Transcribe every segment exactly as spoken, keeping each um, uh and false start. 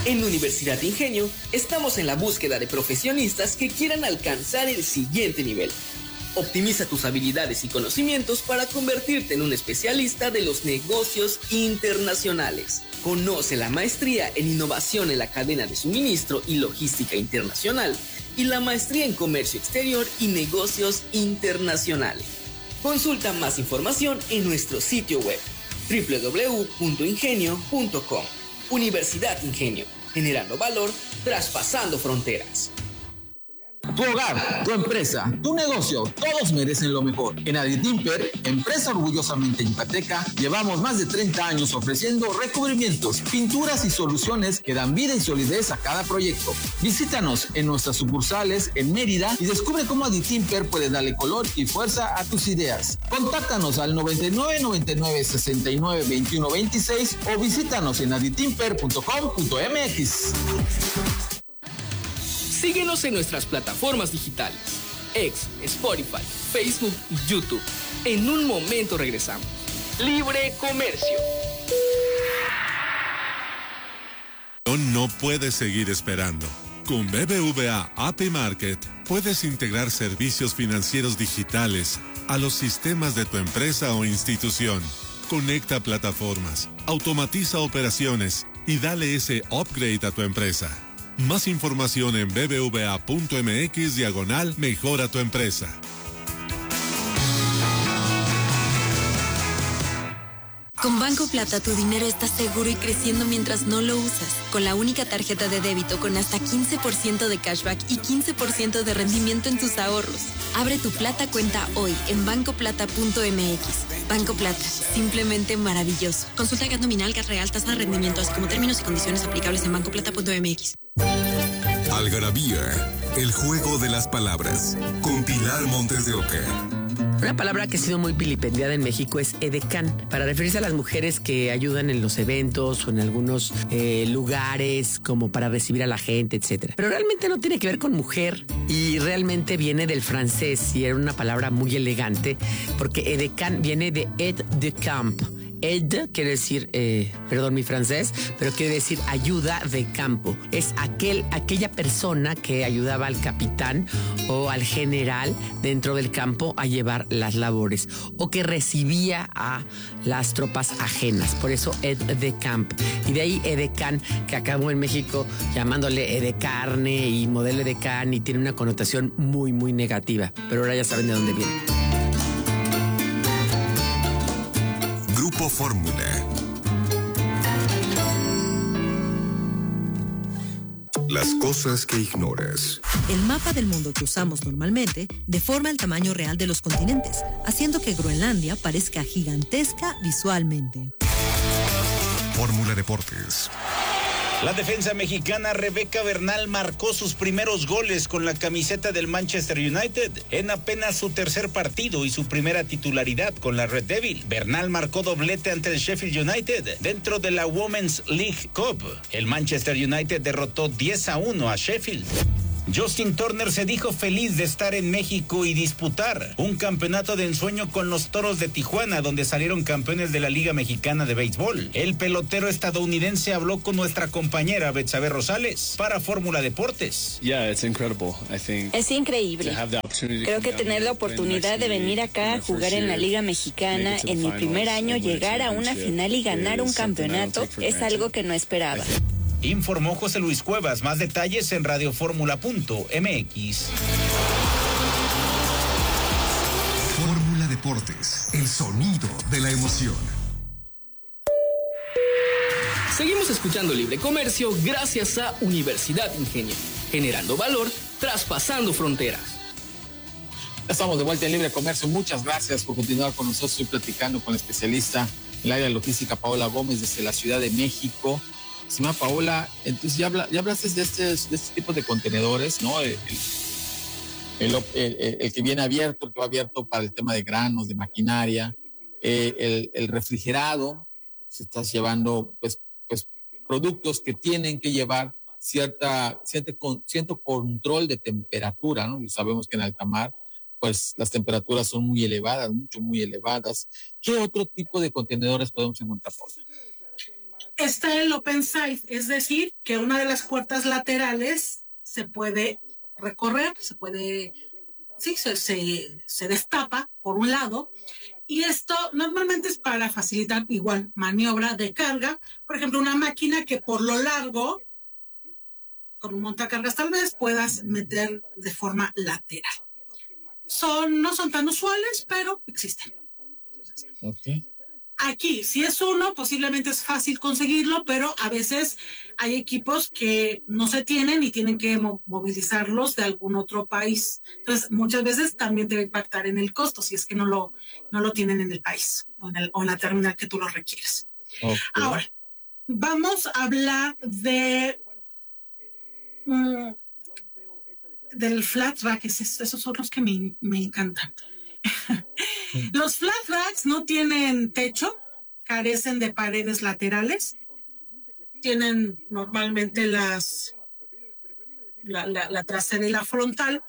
En Universidad Ingenio estamos en la búsqueda de profesionistas que quieran alcanzar el siguiente nivel. Optimiza tus habilidades y conocimientos para convertirte en un especialista de los negocios internacionales. Conoce la maestría en innovación en la cadena de suministro y logística internacional y la maestría en comercio exterior y negocios internacionales. Consulta más información en nuestro sitio web doble u doble u doble u punto ingenio punto com. Universidad Ingenio, generando valor, traspasando fronteras. Tu hogar, tu empresa, tu negocio, todos merecen lo mejor. En Aditimper, empresa orgullosamente yucateca, llevamos más de treinta años ofreciendo recubrimientos, pinturas y soluciones que dan vida y solidez a cada proyecto. Visítanos en nuestras sucursales en Mérida y descubre cómo Aditimper puede darle color y fuerza a tus ideas. Contáctanos al noventa y nueve, noventa y nueve, sesenta y nueve, veintiuno, veintiséis o visítanos en aditimper punto com punto m x. Síguenos en nuestras plataformas digitales, X, Spotify, Facebook y YouTube. En un momento regresamos. Libre Comercio. No puedes seguir esperando. Con B B V A A P I Market puedes integrar servicios financieros digitales a los sistemas de tu empresa o institución. Conecta plataformas, automatiza operaciones y dale ese upgrade a tu empresa. Más información en bbva.mx diagonal mejora tu empresa. Con Banco Plata tu dinero está seguro y creciendo mientras no lo usas. Con la única tarjeta de débito con hasta quince por ciento de cashback y quince por ciento de rendimiento en tus ahorros. Abre tu Plata cuenta hoy en banco plata punto m x. Banco Plata, simplemente maravilloso. Consulta G A T nominal, G A T real, tasa de rendimiento, así como términos y condiciones aplicables en banco plata punto m x. Algarabía, el juego de las palabras, con Pilar Montes de Oca. Una palabra que ha sido muy vilipendiada en México es edecán, para referirse a las mujeres que ayudan en los eventos o en algunos eh, lugares, como para recibir a la gente, etcétera. Pero realmente no tiene que ver con mujer y realmente viene del francés y era una palabra muy elegante porque edecán viene de aide de camp. Aide quiere decir, eh, perdón mi francés, pero quiere decir ayuda de campo. Es aquel, aquella persona que ayudaba al capitán o al general dentro del campo a llevar las labores o que recibía a las tropas ajenas. Por eso aide de camp. Y de ahí edecán, que acabó en México llamándole edecarne y modelo edecán y tiene una connotación muy, muy negativa. Pero ahora ya saben de dónde viene. Grupo Fórmula. Las cosas que ignoras. El mapa del mundo que usamos normalmente deforma el tamaño real de los continentes, haciendo que Groenlandia parezca gigantesca visualmente. Fórmula Deportes. La defensa mexicana Rebeca Bernal marcó sus primeros goles con la camiseta del Manchester United en apenas su tercer partido y su primera titularidad con la Red Devil. Bernal marcó doblete ante el Sheffield United dentro de la Women's League Cup. El Manchester United derrotó diez a uno a Sheffield. Justin Turner se dijo feliz de estar en México y disputar un campeonato de ensueño con los Toros de Tijuana, donde salieron campeones de la Liga Mexicana de Béisbol. El pelotero estadounidense habló con nuestra compañera Betsabe Rosales para Fórmula Deportes. Yeah, it's incredible. I think es increíble. Creo que tener la oportunidad de venir acá a jugar en la Liga Mexicana en mi primer año, llegar a una final y ganar un campeonato, es algo que no esperaba. Informó José Luis Cuevas. Más detalles en radioformula punto m x. Fórmula Deportes, el sonido de la emoción. Seguimos escuchando Libre Comercio gracias a Universidad Ingenio, generando valor, traspasando fronteras. Estamos de vuelta en Libre Comercio. Muchas gracias por continuar con nosotros. Estoy platicando con la especialista en el área de logística, Paola Gómez, desde la Ciudad de México. Estimada Paola, entonces ya, habla, ya hablaste de este, de este tipo de contenedores, ¿no? El, el, el, el, el que viene abierto, el que va abierto para el tema de granos, de maquinaria, eh, el, el refrigerado, se estás llevando pues, pues productos que tienen que llevar cierta, cierto, cierto control de temperatura, ¿no? Y sabemos que en alta mar, pues las temperaturas son muy elevadas, mucho, muy elevadas. ¿Qué otro tipo de contenedores podemos encontrar, Paola? Está el open side, es decir, que una de las puertas laterales se puede recorrer, se puede, sí, se, se, se destapa por un lado, y esto normalmente es para facilitar igual maniobra de carga. Por ejemplo, una máquina que por lo largo, con un montacargas tal vez, puedas meter de forma lateral. Son, no son tan usuales, pero existen. Okay. Aquí, si es uno, posiblemente es fácil conseguirlo, pero a veces hay equipos que no se tienen y tienen que mo- movilizarlos de algún otro país. Entonces, muchas veces también te va a impactar en el costo si es que no lo, no lo tienen en el país o en, el, o en la terminal que tú lo requieres. Okay. Ahora, vamos a hablar de mm, del flat rack. Es, esos son los que me, me encantan. Los flat racks no tienen techo, carecen de paredes laterales, tienen normalmente las la, la, la trasera y la frontal.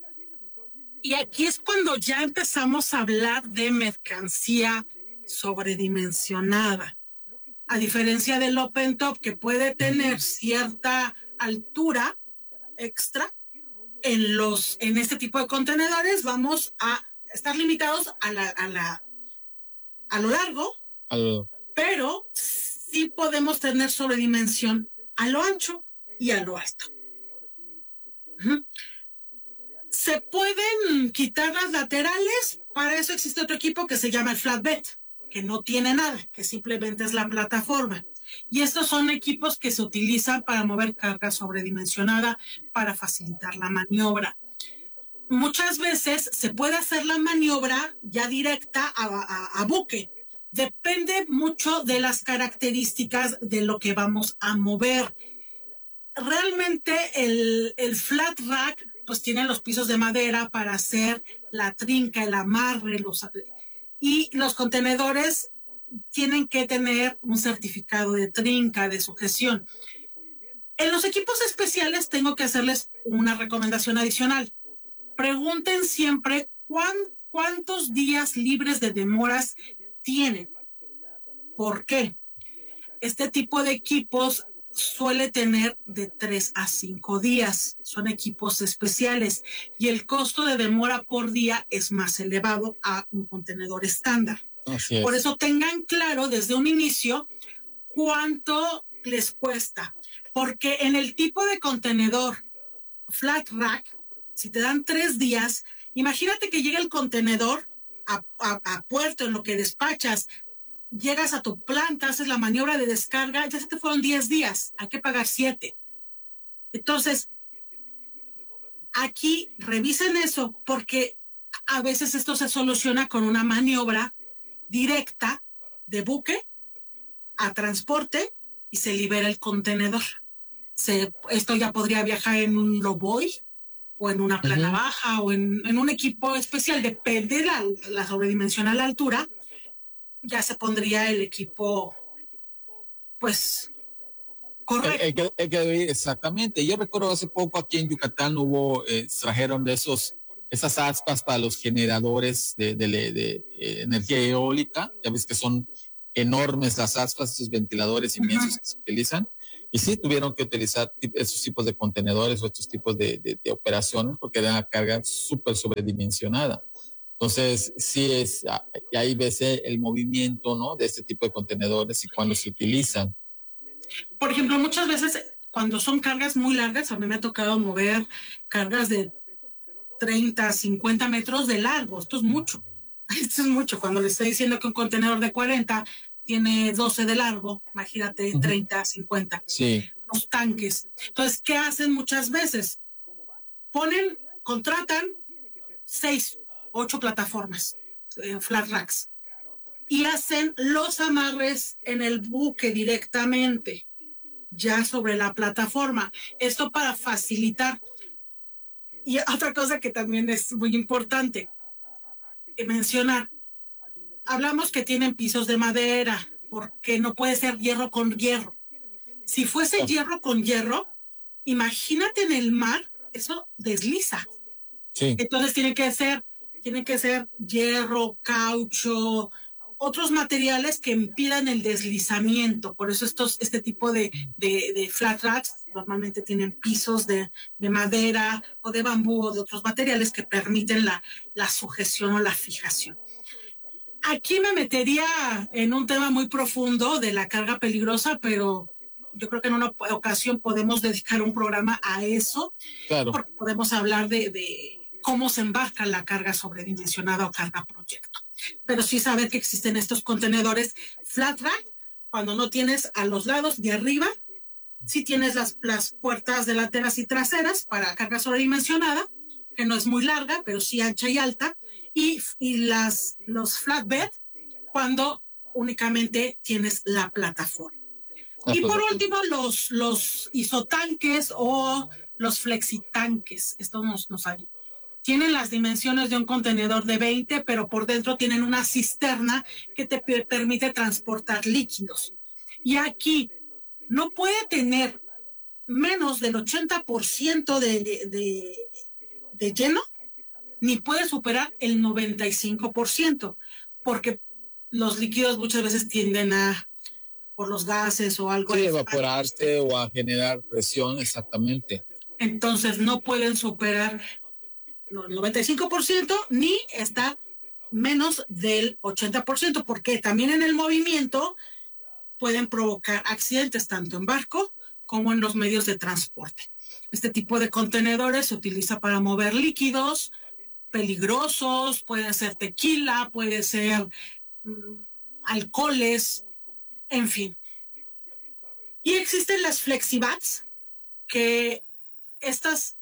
Y aquí es cuando ya empezamos a hablar de mercancía sobredimensionada. A diferencia del open top, que puede tener cierta altura extra, en los en este tipo de contenedores vamos a estar limitados a la a la a lo largo, Al... pero sí podemos tener sobredimensión a lo ancho y a lo alto. Uh-huh. Se pueden quitar las laterales, para eso existe otro equipo que se llama el flatbed, que no tiene nada, que simplemente es la plataforma. Y estos son equipos que se utilizan para mover carga sobredimensionada, para facilitar la maniobra. Muchas veces se puede hacer la maniobra ya directa a, a, a buque. Depende mucho de las características de lo que vamos a mover. Realmente el, el flat rack pues tiene los pisos de madera para hacer la trinca, el amarre, los, y los contenedores tienen que tener un certificado de trinca, de sujeción. En los equipos especiales tengo que hacerles una recomendación adicional. Pregunten siempre cuán, cuántos días libres de demoras tienen. ¿Por qué? Este tipo de equipos suele tener de tres a cinco días. Son equipos especiales y el costo de demora por día es más elevado a un contenedor estándar. Así es. Por eso tengan claro desde un inicio cuánto les cuesta. Porque en el tipo de contenedor flat rack, si te dan tres días, imagínate que llega el contenedor a, a, a puerto en lo que despachas, llegas a tu planta, haces la maniobra de descarga, ya se te fueron diez días, hay que pagar siete. Entonces, aquí revisen eso, porque a veces esto se soluciona con una maniobra directa de buque a transporte y se libera el contenedor. Se, esto ya podría viajar en un lowboy o en una plana uh-huh. baja o en, en un equipo especial, depende de la, la sobredimensión a la altura, ya se pondría el equipo, pues, correcto. El, el, el, el, exactamente. Yo recuerdo hace poco aquí en Yucatán hubo, eh, trajeron de esos, esas aspas para los generadores de, de, de, de eh, energía eólica. Ya ves que son enormes las aspas, esos ventiladores inmensos uh-huh. que se utilizan. Y sí tuvieron que utilizar esos tipos de contenedores o estos tipos de, de, de operaciones porque era una carga súper sobredimensionada. Entonces, sí es, y ahí ves el movimiento, ¿no? De este tipo de contenedores y cuando se utilizan. Por ejemplo, muchas veces cuando son cargas muy largas, a mí me ha tocado mover cargas de treinta, cincuenta metros de largo. Esto es mucho. Esto es mucho. Cuando le estoy diciendo que un contenedor de cuarenta tiene doce de largo, imagínate, treinta, cincuenta. Sí. Los tanques. Entonces, ¿qué hacen muchas veces? Ponen, contratan seis, ocho plataformas, eh, flat racks, y hacen los amarres en el buque directamente, ya sobre la plataforma. Esto para facilitar. Y otra cosa que también es muy importante mencionar. Hablamos que tienen pisos de madera, porque no puede ser hierro con hierro. Si fuese hierro con hierro, imagínate en el mar, eso desliza. Sí. Entonces tiene que ser, tiene que ser hierro, caucho otros materiales que impidan el deslizamiento. Por eso estos, este tipo de, de, de flat racks normalmente tienen pisos de, de madera o de bambú o de otros materiales que permiten la, la sujeción o la fijación. Aquí me metería en un tema muy profundo de la carga peligrosa, pero yo creo que en una ocasión podemos dedicar un programa a eso, claro, porque podemos hablar de, de cómo se embarca la carga sobredimensionada o carga proyecto. Pero sí saber que existen estos contenedores flat rack, cuando no tienes a los lados de arriba, sí tienes las, las puertas delanteras y traseras para carga sobredimensionada, que no es muy larga, pero sí ancha y alta, y, y las, los flatbed cuando únicamente tienes la plataforma. Y por último, los, los isotanques o los flexitanques. Estos nos, nos ayudan. Tienen las dimensiones de un contenedor de veinte, pero por dentro tienen una cisterna que te per- permite transportar líquidos. Y aquí no puede tener menos del ochenta por ciento de, de, de lleno, ni puede superar el noventa y cinco por ciento, porque los líquidos muchas veces tienden a, por los gases o algo. Sí, evaporarse o a generar presión, exactamente. Entonces no pueden superar el noventa y cinco por ciento ni está menos del ochenta por ciento, porque también en el movimiento pueden provocar accidentes tanto en barco como en los medios de transporte. Este tipo de contenedores se utiliza para mover líquidos peligrosos, puede ser tequila, puede ser um, alcoholes, en fin. Y existen las flexibats, que estas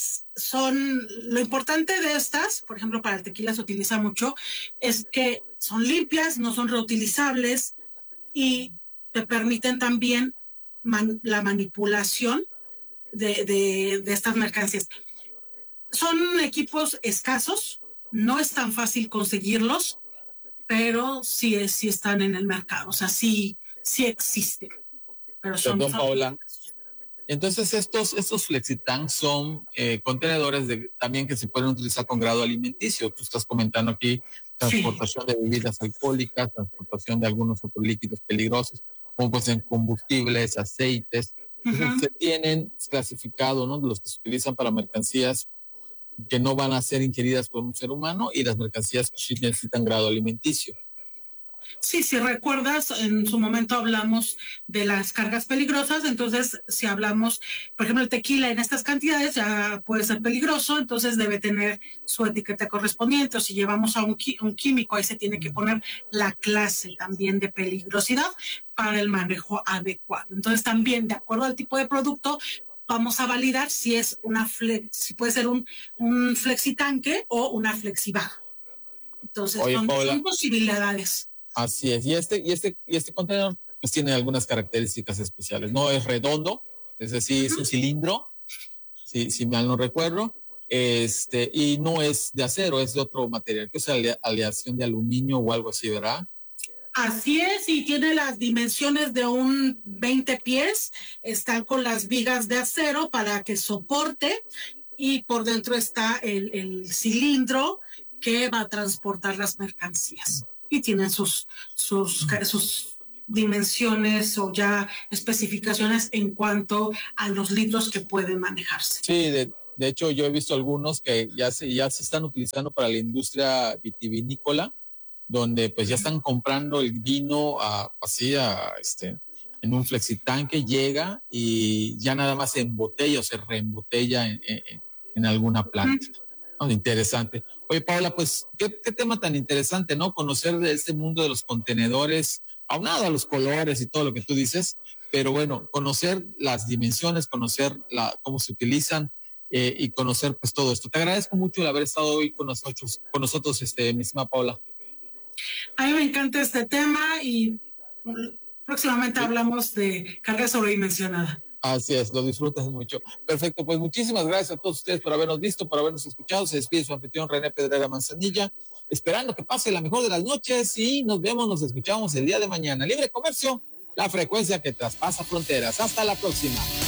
son, lo importante de estas, por ejemplo, para el tequila se utiliza mucho, es que son limpias, no son reutilizables y te permiten también man, la manipulación de, de, de estas mercancías. Son equipos escasos, no es tan fácil conseguirlos, pero sí, es, sí están en el mercado, o sea, sí, sí existen. Pero son, Perdón, son Paola. Entonces, estos, estos flexitanks son eh, contenedores de, también que se pueden utilizar con grado alimenticio. Tú estás comentando aquí transportación sí. de bebidas alcohólicas, transportación de algunos otros líquidos peligrosos, como pues en combustibles, aceites. Uh-huh. Se tienen clasificado, ¿no?, de los que se utilizan para mercancías que no van a ser ingeridas por un ser humano y las mercancías que sí necesitan grado alimenticio. Sí, si recuerdas, en su momento hablamos de las cargas peligrosas, entonces si hablamos, por ejemplo, el tequila en estas cantidades ya puede ser peligroso, entonces debe tener su etiqueta correspondiente, o si llevamos a un, un químico, ahí se tiene que poner la clase también de peligrosidad para el manejo adecuado. Entonces también, de acuerdo al tipo de producto, vamos a validar si es una flex, si puede ser un, un flexitanque o una flexibag. Entonces, Oye, son, Paola, son posibilidades. Así es, y este, y este, y este contenedor pues tiene algunas características especiales. No es redondo, es decir, es un cilindro, si, si mal no recuerdo, este, y no es de acero, es de otro material, que es alea, aleación de aluminio o algo así, ¿verdad? Así es, y tiene las dimensiones de un veinte pies, están con las vigas de acero para que soporte, y por dentro está el, el cilindro que va a transportar las mercancías. Y tienen sus, sus, sus dimensiones o ya especificaciones en cuanto a los litros que pueden manejarse. Sí, de, de hecho yo he visto algunos que ya se, ya se están utilizando para la industria vitivinícola, donde pues ya están comprando el vino a, así a, este, en un flexitanque, llega y ya nada más se embotella o se reembotella en, en, en alguna planta. Oh, interesante. Oye, Paola, pues, ¿qué, qué tema tan interesante, ¿no? Conocer de este mundo de los contenedores, aunado a los colores y todo lo que tú dices, pero bueno, conocer las dimensiones, conocer la, cómo se utilizan eh, y conocer pues todo esto. Te agradezco mucho el haber estado hoy con nosotros, con nosotros, este, mi estimada Paola. A mí me encanta este tema y próximamente sí. hablamos de carga sobredimensionada. Así es, lo disfrutas mucho. Perfecto, pues muchísimas gracias a todos ustedes por habernos visto, por habernos escuchado. Se despide su anfitrión René Pedrera Manzanilla, esperando que pase la mejor de las noches y nos vemos, nos escuchamos el día de mañana. Libre Comercio, la frecuencia que traspasa fronteras. Hasta la próxima.